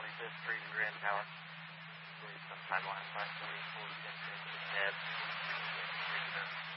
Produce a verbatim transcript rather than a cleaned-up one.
Fifth Street, Grand Tower. Sometime last night, forty-four, ten, ten, ten.